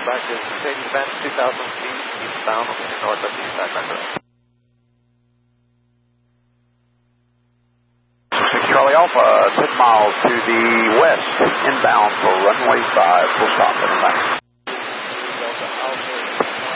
flight is Mercedes-Benz 2000 feet eastbound in north of Sacramento. 6 Charlie Alpha, 10 miles to the west, inbound for runway 5, full stop,